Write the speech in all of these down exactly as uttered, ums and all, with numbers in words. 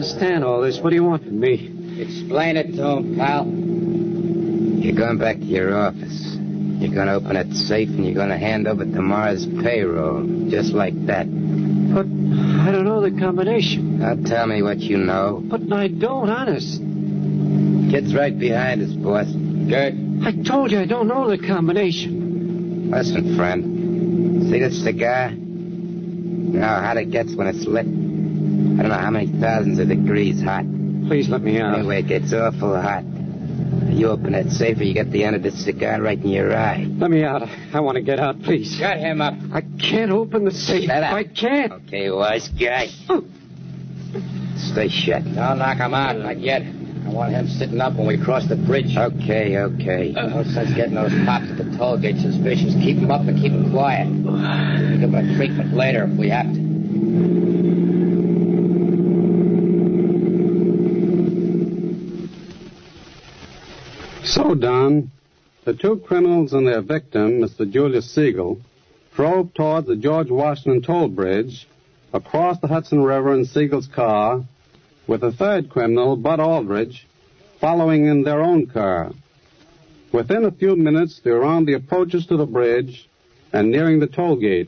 understand all this. What do you want from me? Explain it to him, pal. You're going back to your office. You're going to open that safe and you're going to hand over tomorrow's payroll. Just like that. But I don't know the combination. Now tell me what you know. But I don't, honest. Kid's right behind us, boss. Good. I told you I don't know the combination. Listen, friend. See this cigar? You know how hot it gets when it's lit? I don't know how many thousands of degrees hot. Please let me out. Anyway, it gets awful hot. You open that safe or you get the end of the cigar right in your eye. Let me out. I want to get out, please. Shut him up. I can't open the safe. Shut up. I can't. Okay, wise guy. Oh. Stay shut. Don't knock him out, not yet. I want him sitting up when we cross the bridge. Okay, okay. No sense getting those cops at the toll gate suspicious. Keep them up and keep them quiet. We'll give them a treatment later if we have to. So, Don, the two criminals and their victim, Mister Julius Siegel, drove toward the George Washington toll bridge, across the Hudson River in Siegel's car, with a third criminal, Bud Aldridge, following in their own car. Within a few minutes, they were on the approaches to the bridge and nearing the toll gate.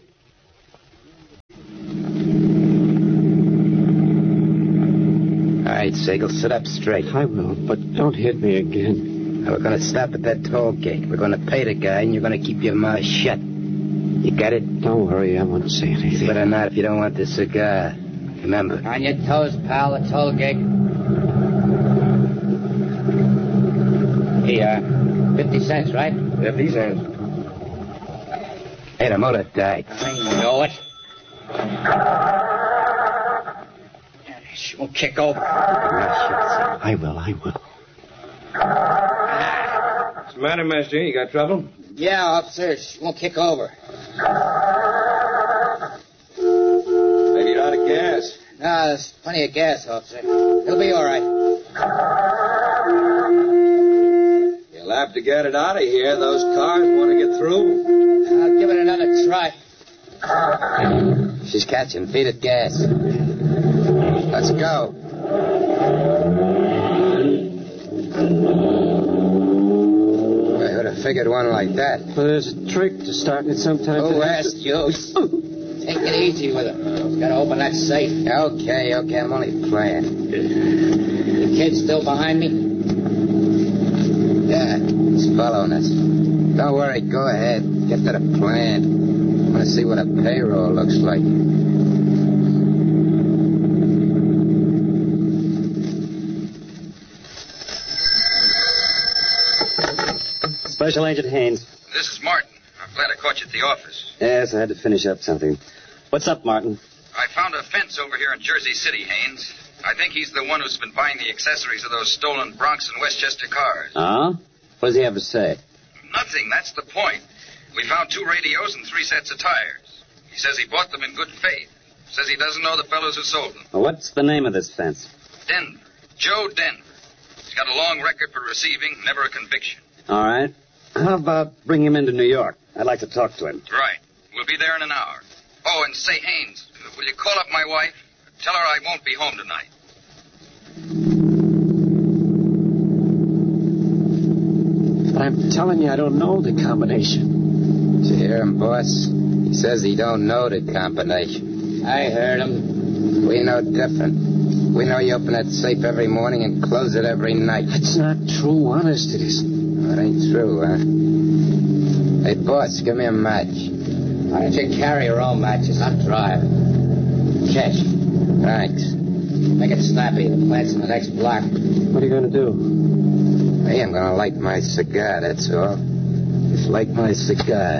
All right, Siegel, sit up straight. I will, but don't hit me again. Now, we're going to stop at that toll gate. We're going to pay the guy, and you're going to keep your mouth shut. You got it? Don't worry, I won't say anything. You better not if you don't want this cigar. Remember. On your toes, pal, the toll gate. Here, fifty cents, right? Fifty cents. Hey, the motor died. I know it. She won't kick over. I will, I will. What's the matter, Master? You got trouble? Yeah, officer. She won't kick over. Maybe you're out of gas. No, there's plenty of gas, officer. It'll be all right. You'll have to get it out of here. Those cars want to get through. I'll give it another try. She's catching. Feed it gas. Let's go. I would have figured one like that. Well, there's a trick to starting it sometime. Who asked you? Take it easy with her. She's got to open that safe. Okay, okay, I'm only playing. The kid's still behind me? Yeah, he's following us. Don't worry, go ahead. Get to the plan. I want to see what a payroll looks like. Special Agent Haynes. This is Martin. I'm glad I caught you at the office. Yes, I had to finish up something. What's up, Martin? I found a fence over here in Jersey City, Haynes. I think he's the one who's been buying the accessories of those stolen Bronx and Westchester cars. Huh? What does he have to say? Nothing, that's the point. We found two radios and three sets of tires. He says he bought them in good faith. Says he doesn't know the fellows who sold them. Well, what's the name of this fence? Denver. Joe Denver. He's got a long record for receiving, never a conviction. All right. How about bring him into New York? I'd like to talk to him. Right. We'll be there in an hour. Oh, and say, Haynes, will you call up my wife? Tell her I won't be home tonight. But I'm telling you, I don't know the combination. Did you hear him, boss? He says he don't know the combination. I heard him. We know different. We know you open that safe every morning and close it every night. That's not true. Honest, it isn't. Oh, it ain't true, huh? Hey, boss, give me a match. Why don't you carry your own matches? I'm driving. Catch. Thanks. Make it snappy. The plant's in the next block. What are you going to do? Hey, I'm going to light my cigar, that's all. Just light my cigar.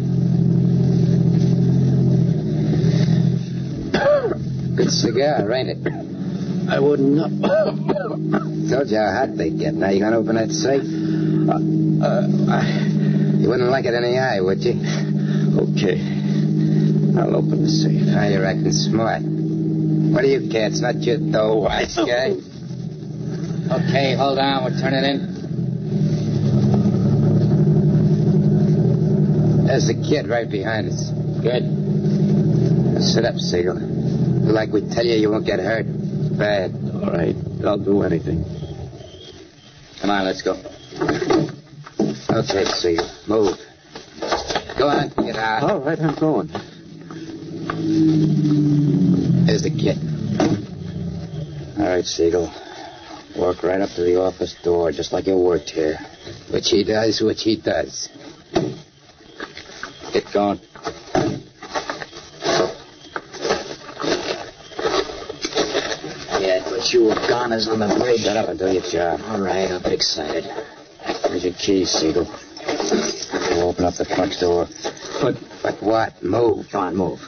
Good cigar, ain't it? I wouldn't know. Told you how hot they get. Now you going to open that safe? Uh, uh, I... You wouldn't like it in the eye, would you? Okay. I'll open the safe. Now you're acting smart. What do you care? It's not your dough, wise guy. Okay, hold on. We're turning in. There's the kid right behind us. Good. Now sit up, Siegel. Like we tell you, you won't get hurt. Bad. All right, I'll do anything. Come on, let's go. Okay, Siegel, move. Go on, get out. All right, I'm going. There's the kid. All right, Siegel. Walk right up to the office door, just like you worked here. Which he does, which he does. Get going. Yeah, but you were goners on the bridge. Shut up and do your job. All right, I'll be excited. Here's your keys, Siegel. We'll open up the front door. But... But what? Move. Come on, move.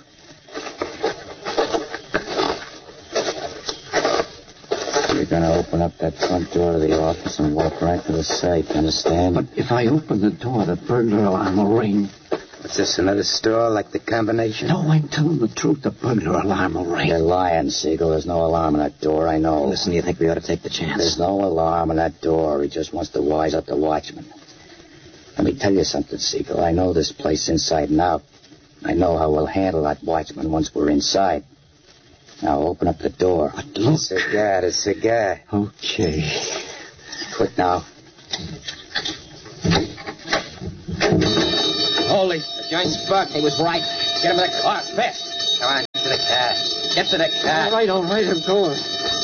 You're going to open up that front door to the office and walk right to the safe, understand? But if I open the door, the burglar alarm will ring. What's this, another store like the combination? No, I'm telling the truth. The burglar alarm will ring. You're lying, Siegel. There's no alarm on that door, I know. Listen, you think we ought to take the chance? There's no alarm on that door. He just wants to wise up the watchman. Let me tell you something, Siegel. I know this place inside and out. I know how we'll handle that watchman once we're inside. Now, open up the door. But look. The cigar, the cigar. Okay. Quick now. Holy, the joint's fucked. He was right. Get him in the car, fast. Come on, get to the car. Get to the car. All right, all right, I'm going.